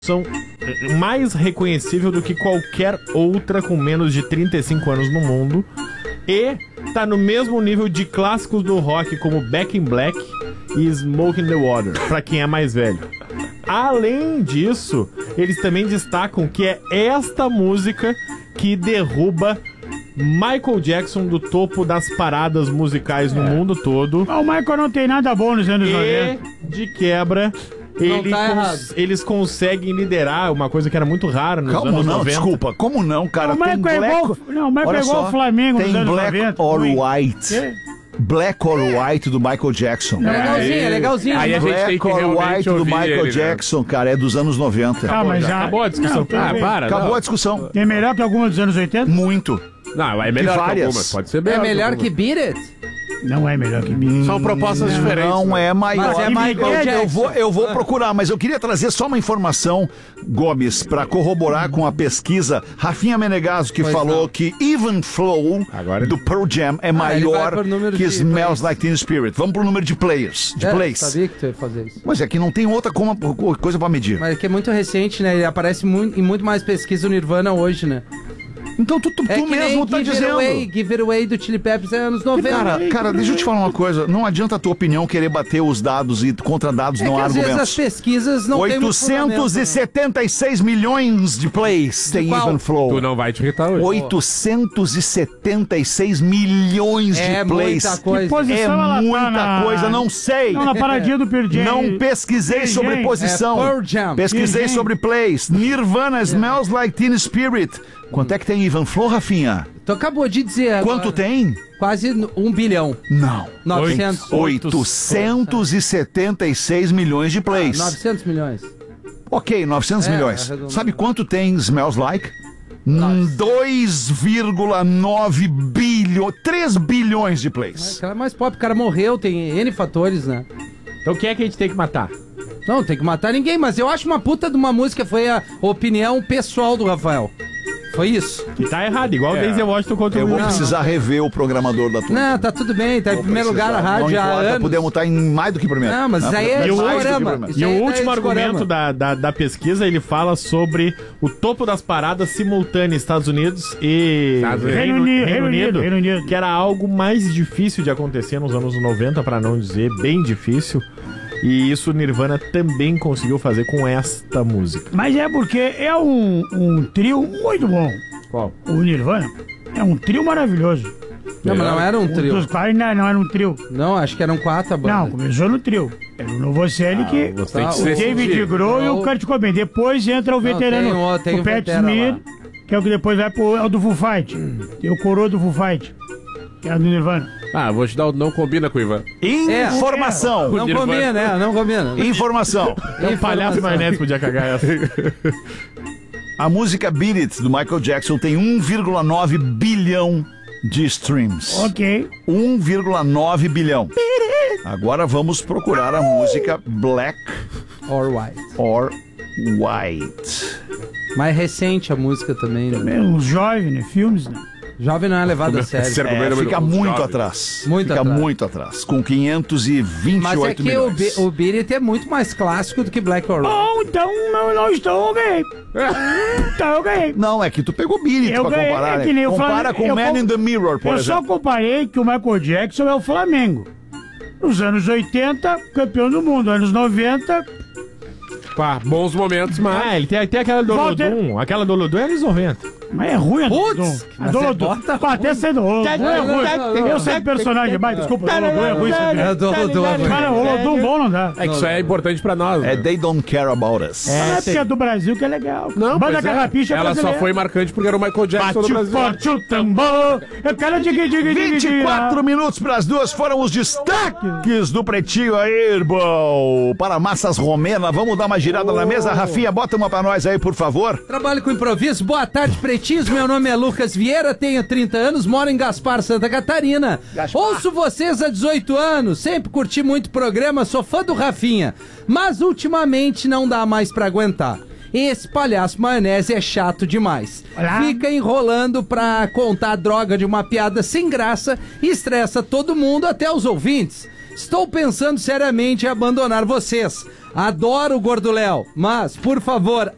São mais reconhecível do que qualquer outra com menos de 35 anos no mundo e tá no mesmo nível de clássicos do rock como Back in Black e Smoke in the Water, pra quem é mais velho. Além disso, eles também destacam que é esta música que derruba Michael Jackson do topo das paradas musicais no mundo todo. O Michael não tem nada bom nos anos 90. E, de quebra, eles conseguem liderar uma coisa que era muito rara nos anos 90. Desculpa, como não, cara? O Michael é igual o Flamengo nos anos 90. Tem Black or White. Black or White do Michael Jackson. É legalzinho. Aí a gente tem que Black or White do Michael ele, Jackson, cara, é dos anos 90. Mas já acabou a discussão. Acabou a discussão. É melhor que alguma dos anos 80? Muito. Não, é melhor que algumas. Pode ser melhor. É melhor que Beat It? Não é melhor que mim. São propostas diferentes. Não é maior. Mas é Michael Jackson. Eu vou procurar, mas eu queria trazer só uma informação, Gomes, pra corroborar com a pesquisa. Rafinha Menegaso que falou que Even Flow do Pearl Jam é maior que Smells Like Teen Spirit. Vamos pro número de players. Eu sabia que tu ia fazer isso. Mas é que não tem outra coisa pra medir. Mas é que é muito recente, né? Ele aparece em muito mais pesquisa do Nirvana hoje, né? Então tu mesmo tá dizendo. Give It Away do Chili Peppers é anos 90. Cara, deixa eu te falar uma coisa. Não adianta a tua opinião querer bater os dados e contra dados não há argumentos. Às vezes as pesquisas não tem 876 milhões de plays tem Even Flow. Tu não vai te irritar hoje. 876 milhões de plays. Muita coisa. É muita coisa, não sei. Não, na paradinha do Pearl Jam. Não pesquisei sobre posição. Pearl Jam. Pesquisei sobre plays. Nirvana, Smells Like Teen Spirit. Quanto é que tem Even Flow, Rafinha? Tu acabou de dizer agora. Quanto tem? Quase 1 bilhão. Não. 900. 876 milhões de plays. 900 milhões. Ok, 900 milhões. Sabe quanto tem Smells Like? 2,9 bilhões, 3 bilhões de plays. Aquela é mais pop, o cara morreu, tem N fatores, né? Então quem é que a gente tem que matar? Não tem que matar ninguém, mas eu acho uma puta de uma música, foi a opinião pessoal do Rafael. Foi isso. E tá errado, igual o Denzel Washington contra o Eu vou precisar rever o programador da tua. Não, tá tudo bem, tá em primeiro lugar na rádio há anos. Podemos estar em mais do que primeiro. Não, mas isso aí é discorama. E o último argumento da pesquisa, ele fala sobre o topo das paradas simultâneas Estados Unidos e Reino Unido, que era algo mais difícil de acontecer nos anos 90, pra não dizer bem difícil. E isso o Nirvana também conseguiu fazer com esta música. Mas é porque é um trio muito bom. Qual? O Nirvana é um trio maravilhoso. Não, mas não era um trio. Os caras não era um trio. Não, acho que eram 4 a banda. Não, começou no trio. Era o Novoselic, o David Grohl e o Kurt Cobain. Depois entra o veterano, o Pat Smear, que é o que depois vai pro do Foo Fight. Tem o coroa do Foo Fight, que é do Nirvana. Vou te dar o não combina com o Ivan. Informação. Não combina, né? Não combina. Informação. Um palhaço e maionese podia cagar essa. A música Beat It, do Michael Jackson, tem 1,9 bilhão de streams. Ok. 1,9 bilhão. Agora vamos procurar a música Black or White. Mais recente a música também, né? Os jovens, né? Filmes, né? Jovem não é levado a sério. Fica muito atrás. Muito atrás. Com 528 Mas é que milhões. o Beat It é muito mais clássico do que Black or White. Então não estou ok. Então eu ganhei. Não, é que tu pegou Beat It pra comparar, né? Compara com Man in the Mirror, por exemplo. Eu só comparei que o Michael Jackson é o Flamengo. Nos anos 80, campeão do mundo. Anos 90... bons momentos, mas... ele tem aquela do Olodum. Aquela do Olodum é anos 90. Mas é ruim a Dolodum. A Dolodum. Até sendo ruim. Eu sei o personagem, mas desculpa, o Dolodum é ruim. Cara, o Olodum bom não dá. É que isso é importante pra nós. É They Don't Care About Us. É porque é do Brasil que é legal. Não, Banda Carrapicha ela só foi marcante porque era o Michael Jackson do Brasil. Bate o tambor. Eu quero 24 minutos pras 2 foram os destaques do Pretinho aí, irmão. Para Massas Romena, vamos dar uma girada na mesa. Rafinha, bota uma pra nós aí, por favor. Trabalho com improviso. Boa tarde, Pretinhos. Meu nome é Lucas Vieira, tenho 30 anos, moro em Gaspar, Santa Catarina. Ouço vocês há 18 anos, sempre curti muito o programa, sou fã do Rafinha. Mas ultimamente não dá mais pra aguentar. Esse palhaço maionese é chato demais. Fica enrolando pra contar a droga de uma piada sem graça e estressa todo mundo, até os ouvintes. Estou pensando seriamente em abandonar vocês. Adoro o Gordo Léo, mas, por favor,